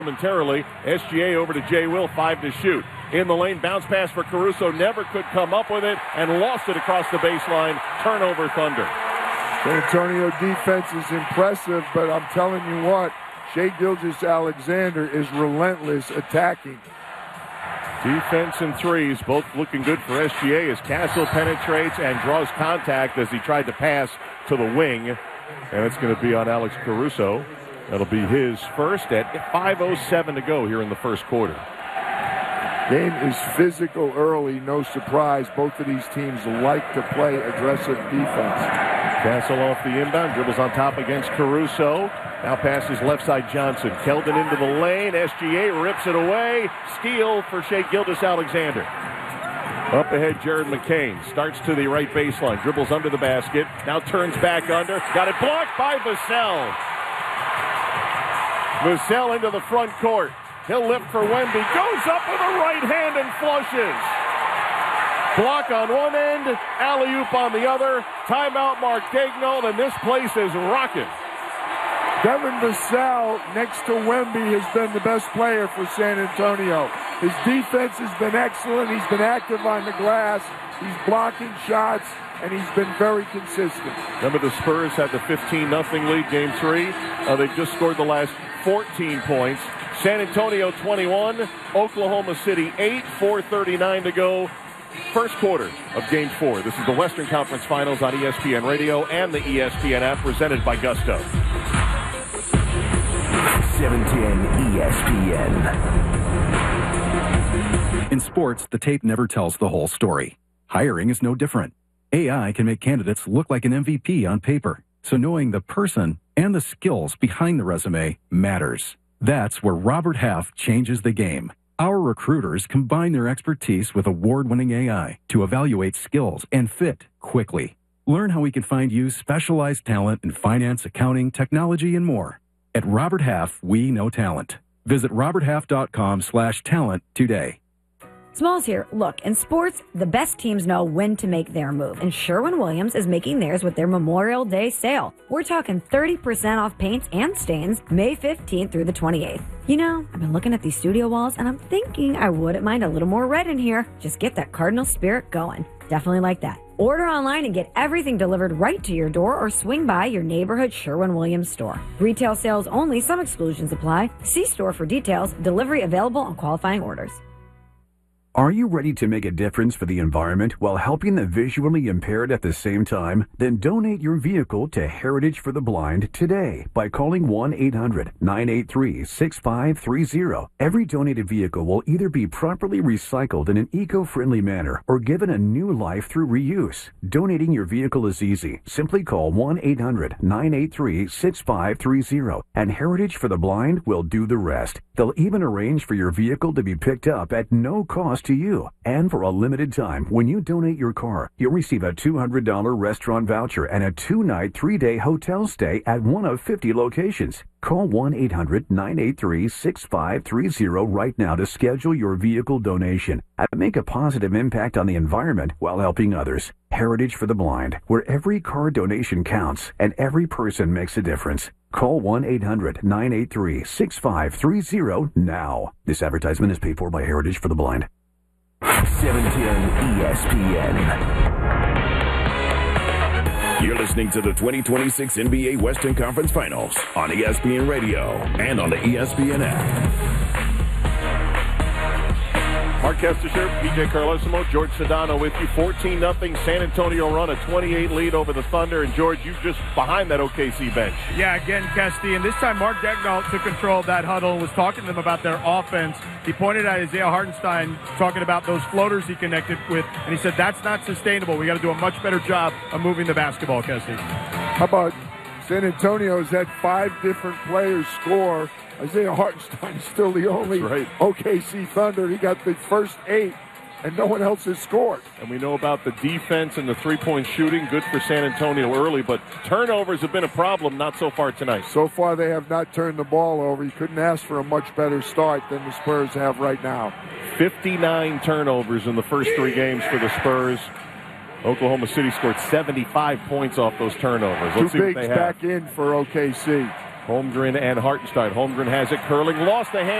momentarily. SGA over to Jay Will, 5 to shoot. In the lane, bounce pass for Caruso, never could come up with it, and lost it across the baseline. Turnover, Thunder. San Antonio defense is impressive, but I'm telling you what, Shai Gilgeous-Alexander is relentless attacking. Defense and threes, both looking good for SGA as Castle penetrates and draws contact as he tried to pass to the wing. And it's going to be on Alex Caruso. That'll be his first at 5:07 to go here in the first quarter. Game is physical early, no surprise. Both of these teams like to play aggressive defense. Castle off the inbound, dribbles on top against Caruso. Now passes left side Johnson. Keldon into the lane. SGA rips it away. Steal for Shai Gilgeous-Alexander. Up ahead, Jared McCain. Starts to the right baseline. Dribbles under the basket. Now turns back under. Got it blocked by Vassell. Vassell into the front court. He'll lift for Wemby. Goes up with a right hand and flushes. Block on one end. Alley-oop on the other. Timeout, Mark Daigneault, and this place is rocking. Devin Vassell, next to Wemby, has been the best player for San Antonio. His defense has been excellent. He's been active on the glass. He's blocking shots, and he's been very consistent. Remember, the Spurs had the 15-0 lead, Game 3. They've just scored the last 14 points. San Antonio 21, Oklahoma City 8, 4:39 to go. First quarter of Game 4. This is the Western Conference Finals on ESPN Radio and the ESPN app, presented by Gusto. 710 ESPN. In sports, the tape never tells the whole story. Hiring is no different. AI can make candidates look like an MVP on paper, so knowing the person and the skills behind the resume matters. That's where Robert Half changes the game. Our recruiters combine their expertise with award-winning AI to evaluate skills and fit quickly. Learn how we can find you specialized talent in finance, accounting, technology, and more. At Robert Half, we know talent. Visit roberthalf.com/talent today. Smalls here. Look, in sports, the best teams know when to make their move, and Sherwin-Williams is making theirs with their Memorial Day sale. We're talking 30% off paints and stains May 15th through the 28th. You know, I've been looking at these studio walls, and I'm thinking I wouldn't mind a little more red in here. Just get that Cardinal spirit going. Definitely like that. Order online and get everything delivered right to your door, or swing by your neighborhood Sherwin-Williams store. Retail sales only. Some exclusions apply. See store for details. Delivery available on qualifying orders. Are you ready to make a difference for the environment while helping the visually impaired at the same time? Then donate your vehicle to Heritage for the Blind today by calling 1-800-983-6530. Every donated vehicle will either be properly recycled in an eco-friendly manner or given a new life through reuse. Donating your vehicle is easy. Simply call 1-800-983-6530 and Heritage for the Blind will do the rest. They'll even arrange for your vehicle to be picked up at no cost to you. And for a limited time, when you donate your car, you'll receive a $200 restaurant voucher and a 2-night, 3-day hotel stay at one of 50 locations. Call 1-800-983-6530 right now to schedule your vehicle donation and make a positive impact on the environment while helping others. Heritage for the Blind, where every car donation counts and every person makes a difference. Call 1-800-983-6530 now. This advertisement is paid for by Heritage for the Blind. 710 ESPN. You're listening to the 2026 NBA Western Conference Finals on ESPN Radio and on the ESPN app. Mark Kestisher, PJ Carlesimo, George Sedano with you. 14-0 San Antonio run, a 28 lead over the Thunder. And George, you just behind that OKC bench. Yeah, again, Kesty. And this time Mark Daigneault took control of that huddle and was talking to them about their offense. He pointed at Isaiah Hartenstein talking about those floaters he connected with. And he said, that's not sustainable. We got to do a much better job of moving the basketball, Kesty. How about San Antonio's had 5 different players score. Isaiah Hartenstein is still the only OKC Thunder. He got the first 8, and no one else has scored. And we know about the defense and the three-point shooting. Good for San Antonio early, but turnovers have been a problem, not so far tonight. So far, they have not turned the ball over. You couldn't ask for a much better start than the Spurs have right now. 59 turnovers in the first 3 games for the Spurs. Oklahoma City scored 75 points off those turnovers. Let's see what they have. Back in for OKC. Holmgren and Hartenstein. Holmgren has it curling, lost the hand.